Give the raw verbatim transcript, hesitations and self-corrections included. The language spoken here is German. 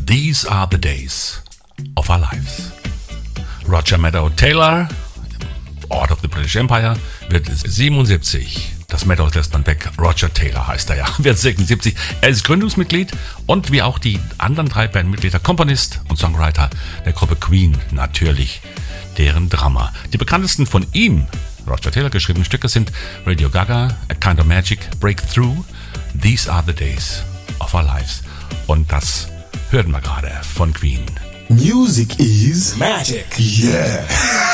These Are the Days of Our Lives. Roger Meadow Taylor, Ort of the British Empire, wird siebenundsiebzig. Das Meadows lässt man weg. Roger Taylor heißt er ja. Wird sechsundsiebzig. Er ist Gründungsmitglied und wie auch die anderen drei Bandmitglieder Komponist und Songwriter der Gruppe Queen, natürlich deren Drummer. Die bekanntesten von ihm, Roger Taylor, geschriebenen Stücke sind Radio Gaga, A Kind of Magic, Breakthrough, These Are the Days of Our Lives. Und das hörten wir gerade von Queen. Music is magic. Yeah.